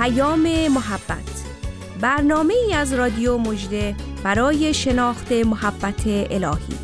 پیام محبت، برنامه‌ای از رادیو مژده برای شناخت محبت الهی.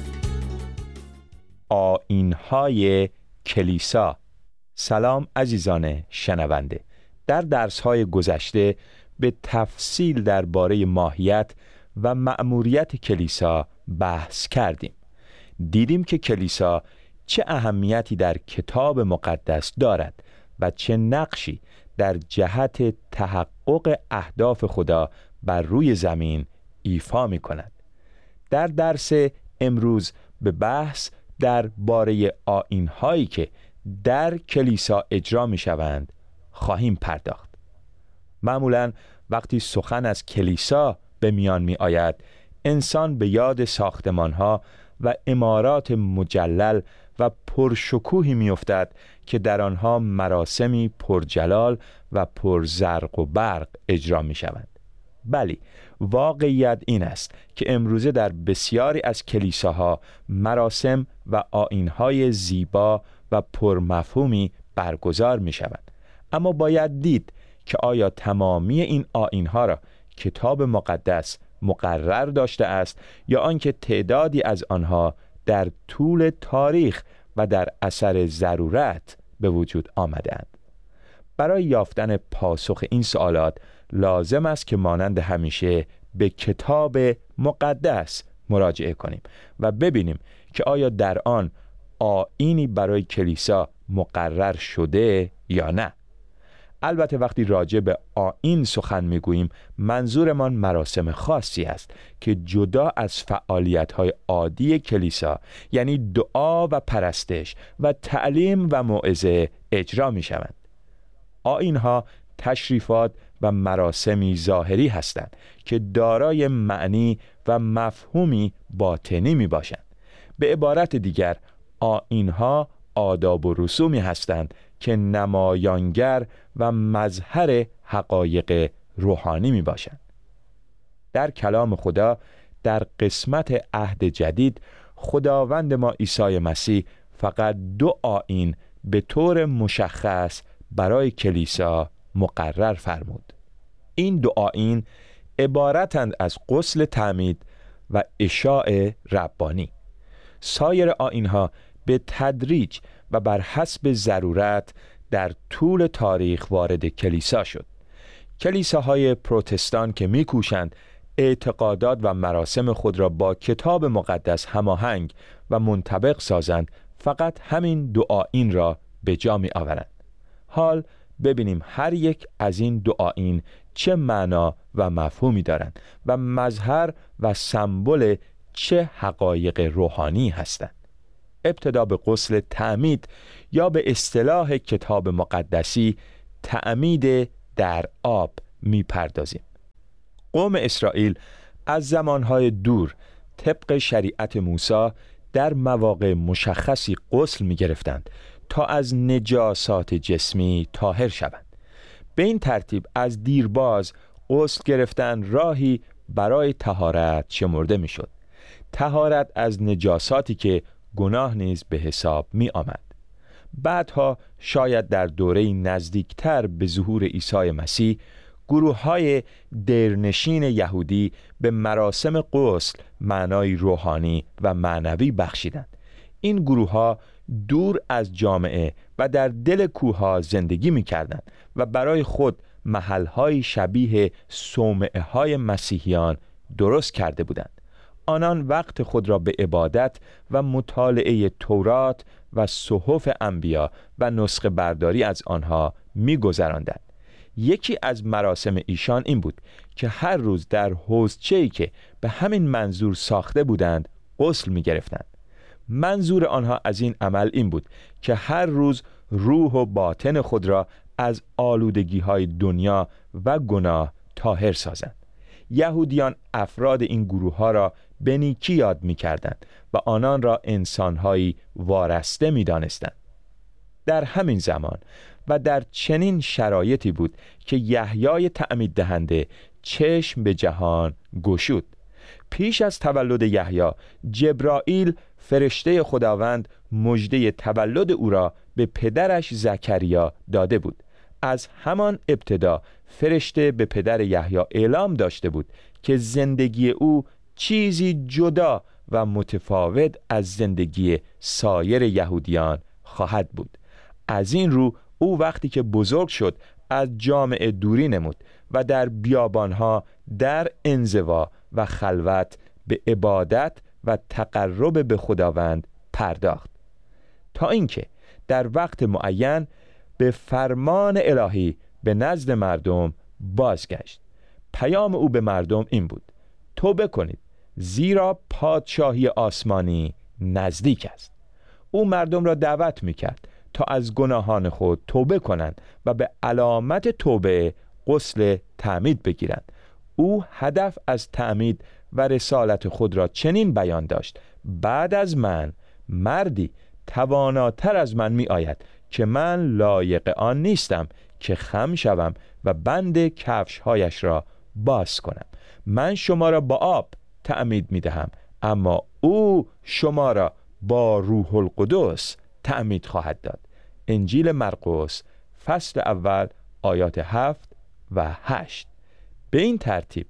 آیین‌های کلیسا. سلام عزیزان شنونده. در درس‌های گذشته به تفصیل درباره ماهیت و مأموریت کلیسا بحث کردیم. دیدیم که کلیسا چه اهمیتی در کتاب مقدس دارد و چه نقشی در جهت تحقق اهداف خدا بر روی زمین ایفا می کند. در درس امروز به بحث درباره آیین‌هایی که در کلیسا اجرا می شوند خواهیم پرداخت. معمولاً وقتی سخن از کلیسا به میان می آید، انسان به یاد ساختمان‌ها و عمارات مجلل و پرشکوهی می افتد که در آنها مراسمی پرجلال و پرزرق و برق اجرا می شوند. بلی، واقعیت این است که امروزه در بسیاری از کلیساها مراسم و آیین‌های زیبا و پرمفهومی برگزار می شوند. اما باید دید که آیا تمامی این آیین‌ها را کتاب مقدس مقرر داشته است یا آنکه تعدادی از آنها در طول تاریخ و در اثر ضرورت به وجود آمدند. برای یافتن پاسخ این سوالات لازم است که مانند همیشه به کتاب مقدس مراجعه کنیم و ببینیم که آیا در آن آیینی برای کلیسا مقرر شده یا نه. البته وقتی راجع به آیین سخن میگوییم منظورمان مراسم خاصی است که جدا از فعالیت‌های عادی کلیسا، یعنی دعا و پرستش و تعلیم و موعظه، اجرا می‌شوند. آیین‌ها تشریفات و مراسمی ظاهری هستند که دارای معنی و مفهومی باطنی میباشند. به عبارت دیگر آیین‌ها آداب و رسومی هستند که نمایانگر و مظهر حقایق روحانی می باشند. در کلام خدا در قسمت عهد جدید خداوند ما عیسی مسیح فقط 2 آیین به طور مشخص برای کلیسا مقرر فرمود. این 2 آیین عبارتند از غسل تعمید و اشاع ربانی. سایر آیین‌ها به تدریج و بر حسب ضرورت در طول تاریخ وارد کلیسا شد. کلیساهای پروتستان که می‌کوشند اعتقادات و مراسم خود را با کتاب مقدس هماهنگ و منطبق سازند، فقط همین 2 آیین را به جا می‌آورند. حال ببینیم هر یک از این 2 آیین چه معنا و مفهومی دارند و مظهر و سمبل چه حقایق روحانی هستند. ابتدا به غسل تعمید یا به اصطلاح کتاب مقدسی تعمید در آب می‌پردازیم. قوم اسرائیل از زمانهای دور طبق شریعت موسی در مواقع مشخصی غسل می‌گرفتند تا از نجاسات جسمی طاهر شوند. به این ترتیب از دیرباز غسل گرفتن راهی برای طهارت شمرده می‌شد. طهارت از نجاساتی که گناه نیز به حساب می آمد. بعدها شاید در دوره نزدیکتر به ظهور عیسی مسیح گروه‌های دیرنشین یهودی به مراسم غسل معنای روحانی و معنوی بخشیدند. این گروه‌ها دور از جامعه و در دل کوه‌ها زندگی می‌کردند و برای خود محل‌های شبیه صومعه‌های مسیحیان درست کرده بودند. آنان وقت خود را به عبادت و مطالعه تورات و صحف انبیا و نسخه برداری از آنها می‌گذراندند. یکی از مراسم ایشان این بود که هر روز در حوضچه‌ای که به همین منظور ساخته بودند غسل می‌گرفتند. منظور آنها از این عمل این بود که هر روز روح و باطن خود را از آلودگی‌های دنیا و گناه طاهر سازند. یهودیان افراد این گروه‌ها را به نیکی یاد می‌کردند و آنان را انسان‌هایی وارسته می‌دانستند. در همین زمان و در چنین شرایطی بود که یحیای تعمید دهنده چشم به جهان گشود. پیش از تولد یحیی، جبرائیل فرشته خداوند مژده تولد او را به پدرش زکریا داده بود. از همان ابتدا فرشته به پدر یحیی اعلام داشته بود که زندگی او چیزی جدا و متفاوت از زندگی سایر یهودیان خواهد بود. از این رو او وقتی که بزرگ شد از جامعه دوری نمود و در بیابانها در انزوا و خلوت به عبادت و تقرب به خداوند پرداخت، تا اینکه در وقت معین به فرمان الهی به نزد مردم بازگشت. پیام او به مردم این بود: توبه کنید زیرا پادشاهی آسمانی نزدیک است. او مردم را دعوت می‌کرد تا از گناهان خود توبه کنند و به علامت توبه غسل تعمید بگیرند. او هدف از تعمید و رسالت خود را چنین بیان داشت: بعد از من مردی تواناتر از من می آید که من لایق آن نیستم که خم شوم و بند کفش‌هایش را باز کنم. من شما را با آب تعمید می دهم، اما او شما را با روح القدس تعمید خواهد داد. انجیل مرقس فصل اول آیات 7 و 8. به این ترتیب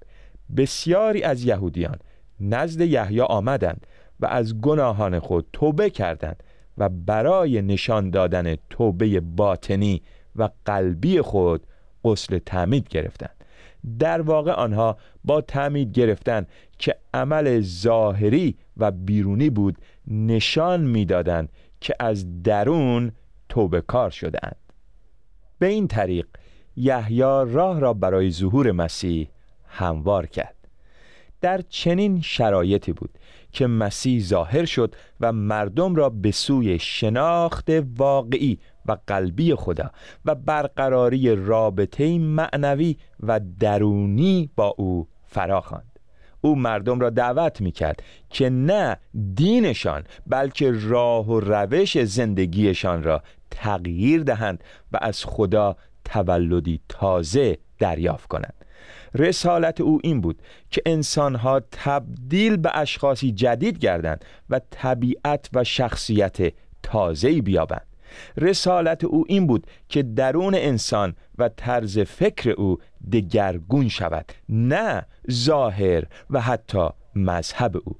بسیاری از یهودیان نزد یحیی آمدند و از گناهان خود توبه کردند و برای نشان دادن توبه باطنی و قلبی خود غسل تعمید گرفتند. در واقع آنها با تعمید گرفتن که عمل ظاهری و بیرونی بود نشان می‌دادند که از درون توبه کار شده‌اند. به این طریق یحیی راه را برای ظهور مسیح هموار کرد. در چنین شرایطی بود که مسیح ظاهر شد و مردم را به سوی شناخت واقعی و قلبی خدا و برقراری رابطه معنوی و درونی با او فراخواند. او مردم را دعوت می‌کرد که نه دینشان بلکه راه و روش زندگیشان را تغییر دهند و از خدا تولدی تازه دریافت کنند. رسالت او این بود که انسانها تبدیل به اشخاصی جدید گردند و طبیعت و شخصیت تازه‌ای بیابند. رسالت او این بود که درون انسان و طرز فکر او دگرگون شود، نه ظاهر و حتی مذهب او.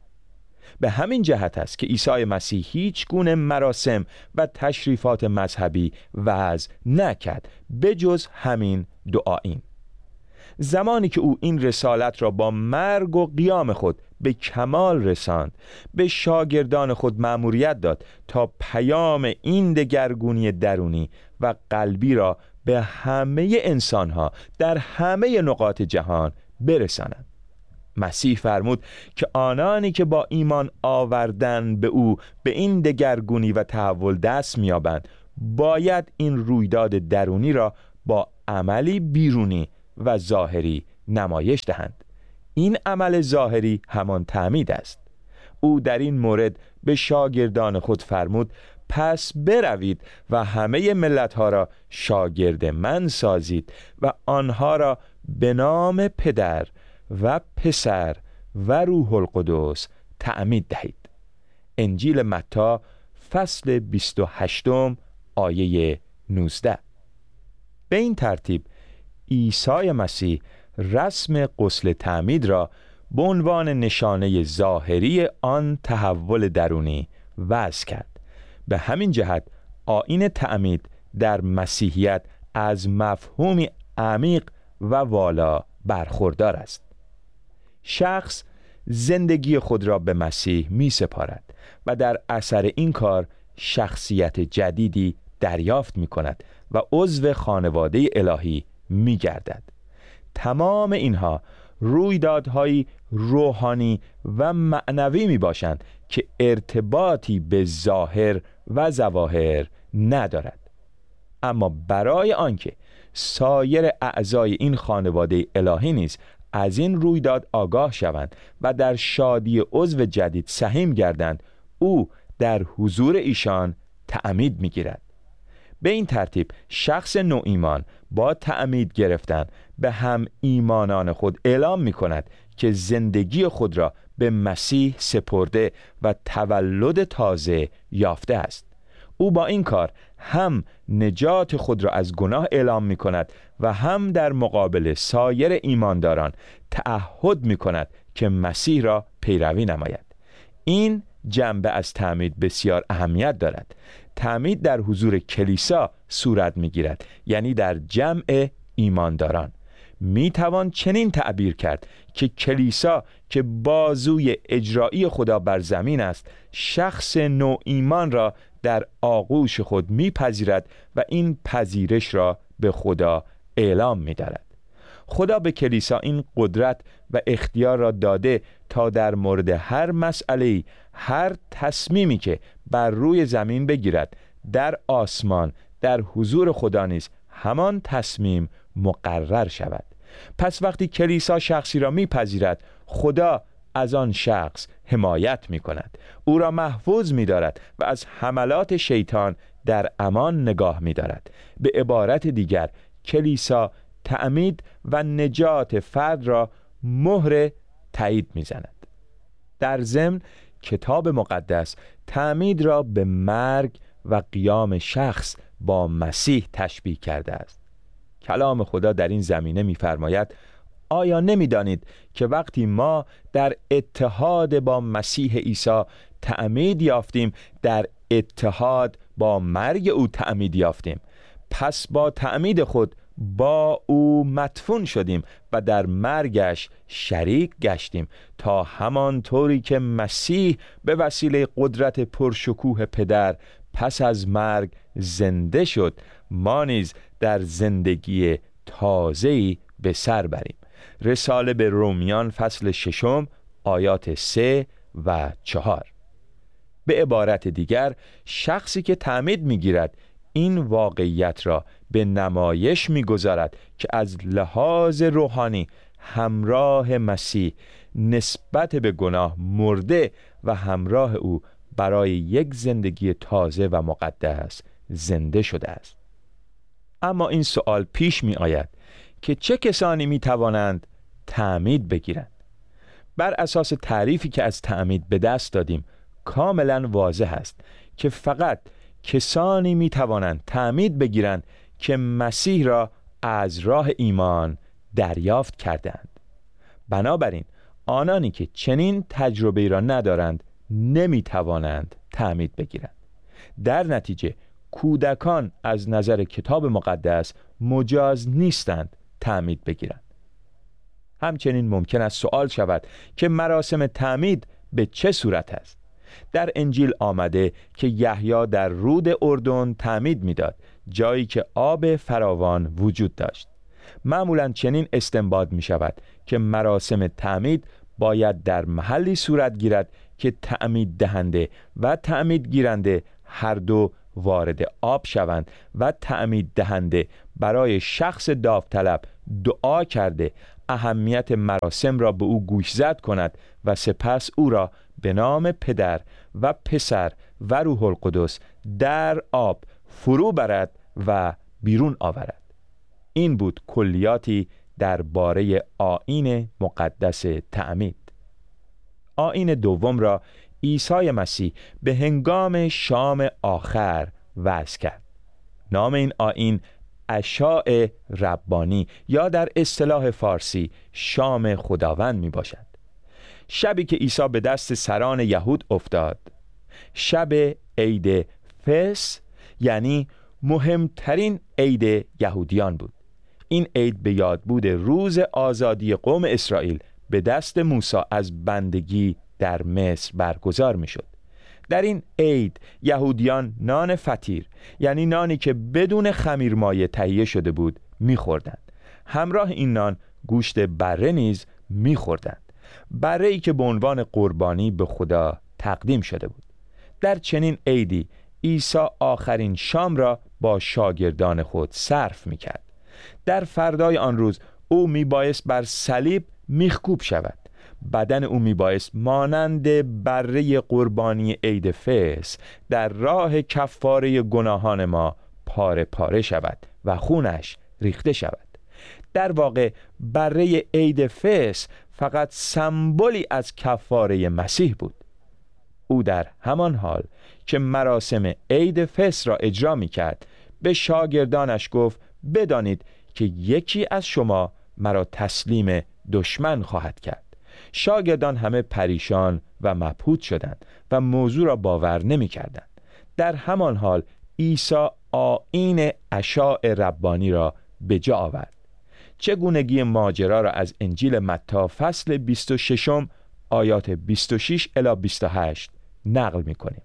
به همین جهت است که عیسی مسیح هیچ گونه مراسم و تشریفات مذهبی وضع نکرد بجز همین دعایین. زمانی که او این رسالت را با مرگ و قیام خود به کمال رساند، به شاگردان خود مأموریت داد تا پیام این دگرگونی درونی و قلبی را به همه انسانها در همه نقاط جهان برسانند. مسیح فرمود که آنانی که با ایمان آوردن به او به این دگرگونی و تحول دست می‌یابند، باید این رویداد درونی را با عملی بیرونی و ظاهری نمایش دهند. این عمل ظاهری همان تعمید است. او در این مورد به شاگردان خود فرمود: پس بروید و همه ملت‌ها را شاگرد من سازید و آنها را به نام پدر و پسر و روح القدس تعمید دهید. انجیل متی فصل 28 آیه 19. به این ترتیب عیسی مسیح رسم غسل تعمید را به عنوان نشانه ظاهری آن تحول درونی وضع کرد. به همین جهت آیین تعمید در مسیحیت از مفهومی عمیق و والا برخوردار است. شخص زندگی خود را به مسیح می سپارد و در اثر این کار شخصیت جدیدی دریافت می کند و عضو خانواده الهی می گردد. تمام اینها رویدادهای روحانی و معنوی می باشند که ارتباطی به ظاهر و ظواهر ندارد. اما برای آنکه سایر اعضای این خانواده الهی نیز از این رویداد آگاه شوند و در شادی عضو جدید سهیم گردند، او در حضور ایشان تعمید می گیرد. به این ترتیب شخص نوایمان با تعمید گرفتن به هم ایمانان خود اعلام می کند که زندگی خود را به مسیح سپرده و تولد تازه یافته است. او با این کار هم نجات خود را از گناه اعلام می کند و هم در مقابل سایر ایمانداران تعهد می کند که مسیح را پیروی نماید. این جنبه از تعمید بسیار اهمیت دارد. تعمید در حضور کلیسا صورت می گیرد، یعنی در جمع ایمانداران. می توان چنین تعبیر کرد که کلیسا که بازوی اجرایی خدا بر زمین است، شخص نو ایمان را در آغوش خود میپذیرد و این پذیرش را به خدا اعلام می‌دارد. خدا به کلیسا این قدرت و اختیار را داده تا در مورد هر مسئله، هر تصمیمی که بر روی زمین بگیرد، در آسمان در حضور خدا نیز همان تصمیم مقرر شود. پس وقتی کلیسا شخصی را میپذیرد، خدا از آن شخص حمایت می کند، او را محفوظ می دارد و از حملات شیطان در امان نگاه می دارد. به عبارت دیگر، کلیسا تعمید و نجات فرد را مهر تایید می زند. در ضمن کتاب مقدس تعمید را به مرگ و قیام شخص با مسیح تشبیه کرده است. کلام خدا در این زمینه می فرماید: آیا نمی دانید که وقتی ما در اتحاد با مسیح عیسی تعمید یافتیم، در اتحاد با مرگ او تعمید یافتیم؟ پس با تعمید خود با او مدفون شدیم و در مرگش شریک گشتیم، تا همانطوری که مسیح به وسیله قدرت پرشکوه پدر پس از مرگ زنده شد، ما نیز در زندگی تازه‌ای به سر بریم. رساله به رومیان فصل 6 آیات 3 و 4. به عبارت دیگر، شخصی که تعمید می‌گیرد این واقعیت را به نمایش می‌گذارد که از لحاظ روحانی همراه مسیح نسبت به گناه مرده و همراه او برای یک زندگی تازه و مقدس زنده شده است. اما این سوال پیش می آید که چه کسانی می توانند تعمید بگیرند؟ بر اساس تعریفی که از تعمید به دست دادیم، کاملا واضح است که فقط کسانی می توانند تعمید بگیرند که مسیح را از راه ایمان دریافت کردند. بنابراین آنانی که چنین تجربه را ندارند نمی توانند تعمید بگیرند. در نتیجه کودکان از نظر کتاب مقدس مجاز نیستند تعمید بگیرند. همچنین ممکن است سوال شود که مراسم تعمید به چه صورت است؟ در انجیل آمده که یحیی در رود اردن تعمید میداد، جایی که آب فراوان وجود داشت. معمولاً چنین استنباط می شود که مراسم تعمید باید در محلی صورت گیرد که تعمید دهنده و تعمید گیرنده هر دو وارد آب شوند و تعمید دهنده برای شخص داوطلب دعا کرده اهمیت مراسم را به او گوشزد کند و سپس او را به نام پدر و پسر و روح القدس در آب فرو برد و بیرون آورد. این بود کلیاتی درباره آیین مقدس تعمید. آیین دوم را عیسی مسیح به هنگام شام آخر وضع کرد. نام این آیین عشاء ربانی یا در اصطلاح فارسی شام خداوند می باشد. شبی که عیسی به دست سران یهود افتاد، شب عید فصح، یعنی مهمترین عید یهودیان بود. این عید به یاد بود روز آزادی قوم اسرائیل به دست موسی از بندگی در مصر برگزار می شد. در این عید یهودیان نان فطیر، یعنی نانی که بدون خمیرمایه تهیه شده بود، می خوردند. همراه این نان گوشت بره نیز می خوردند. بره ای که به عنوان قربانی به خدا تقدیم شده بود. در چنین عیدی عیسی آخرین شام را با شاگردان خود صرف می کرد. در فردای آن روز او می بایست بر صلیب میخکوب شود. بدن او می بایست مانند بره قربانی عید فصح در راه کفاره گناهان ما پاره پاره شود و خونش ریخته شود. در واقع بره عید فصح فقط سمبولی از کفاره مسیح بود. او در همان حال که مراسم عید فصح را اجرا می کرد به شاگردانش گفت بدانید که یکی از شما مرا تسلیم دشمن خواهد کرد. شاگردان همه پریشان و مبهوت شدند و موضوع را باور نمی کردند. در همان حال عیسی آیین عشاء ربانی را به جا آورد. چگونگی ماجرا را از انجیل متی فصل 26 آیات 26 الی 28 نقل می کنیم.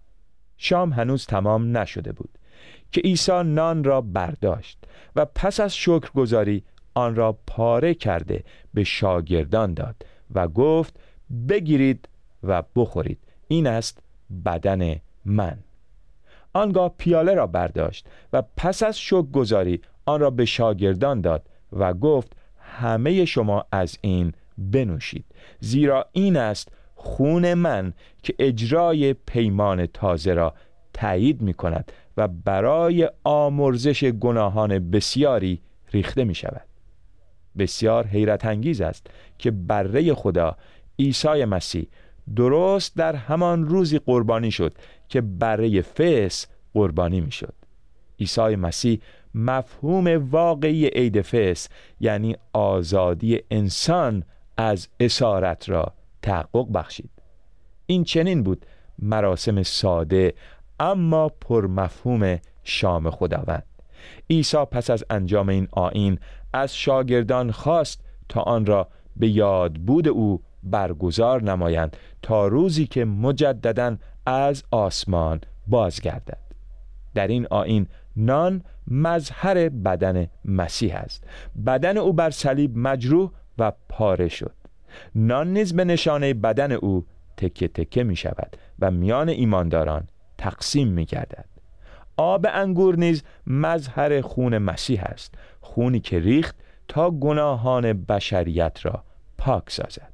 شام هنوز تمام نشده بود که عیسی نان را برداشت و پس از شکرگزاری آن را پاره کرده به شاگردان داد و گفت بگیرید و بخورید، این است بدن من. آنگاه پیاله را برداشت و پس از شکرگزاری آن را به شاگردان داد و گفت همه شما از این بنوشید، زیرا این است خون من که اجرای پیمان تازه را تایید می کند و برای آمرزش گناهان بسیاری ریخته می شود. بسیار حیرت انگیز است که بره خدا عیسی مسیح درست در همان روزی قربانی شد که بره فصح قربانی می شد. عیسی مسیح مفهوم واقعی عید فصح یعنی آزادی انسان از اسارت را تحقق بخشید. این چنین بود مراسم ساده اما پرمفهوم شام خداوند. عیسی پس از انجام این آیین از شاگردان خواست تا آن را به یادبود او برگزار نمایند تا روزی که مجدداً از آسمان بازگردد. در این آیین نان مظهر بدن مسیح است. بدن او بر صلیب مجروح و پاره شد. نان نیز به نشانه بدن او تکه تکه می شود و میان ایمانداران تقسیم می گردد. آب انگور نیز مظهر خون مسیح است، خونی که ریخت تا گناهان بشریت را پاک سازد.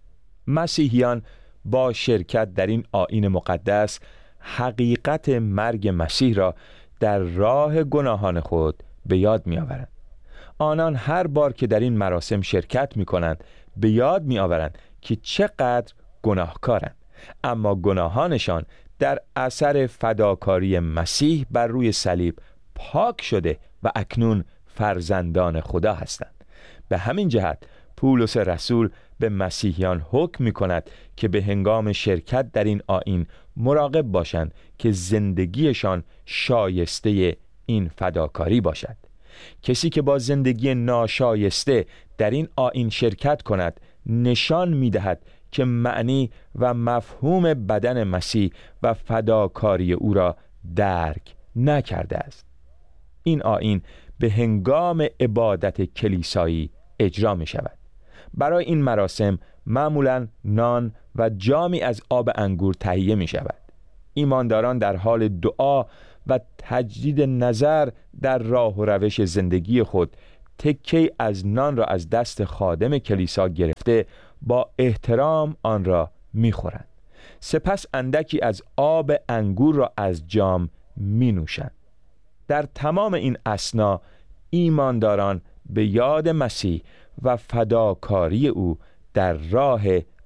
مسیحیان با شرکت در این آیین مقدس حقیقت مرگ مسیح را در راه گناهان خود به یاد می آورند. آنان هر بار که در این مراسم شرکت می کنند به یاد می آورند که چقدر گناهکارند، اما گناهانشان در اثر فداکاری مسیح بر روی صلیب پاک شده و اکنون فرزندان خدا هستند. به همین جهت پولس رسول به مسیحیان حکم می کند که به هنگام شرکت در این آیین مراقب باشند که زندگیشان شایسته این فداکاری باشد. کسی که با زندگی ناشایسته در این آیین شرکت کند نشان می دهد که معنی و مفهوم بدن مسیح و فداکاری او را درک نکرده است. این آیین به هنگام عبادت کلیسایی اجرا می شود. برای این مراسم معمولاً نان و جامی از آب انگور تهیه می شود. ایمانداران در حال دعا و تجدید نظر در راه و روش زندگی خود تکه‌ای از نان را از دست خادم کلیسا گرفته با احترام آن را می خورند. سپس اندکی از آب انگور را از جام می نوشند. در تمام این اثنا ایمانداران به یاد مسیح و فداکاری او در راه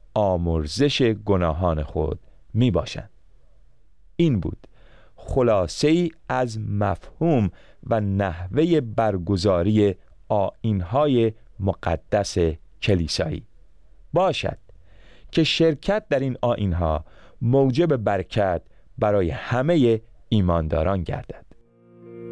آمرزش گناهان خود می باشند. این بود خلاصه‌ای از مفهوم و نحوه برگزاری آیین‌های مقدس کلیسایی. باشد که شرکت در این آیین‌ها موجب برکت برای همه ایمانداران گردد.